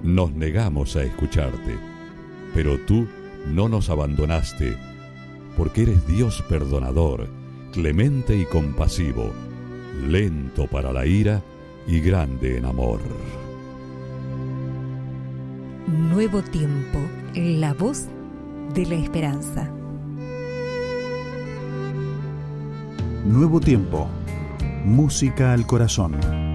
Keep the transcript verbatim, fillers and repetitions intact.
nos negamos a escucharte, pero tú no nos abandonaste, porque eres Dios perdonador, clemente y compasivo, lento para la ira y grande en amor. Nuevo tiempo, la voz de la esperanza. Nuevo tiempo, música al corazón.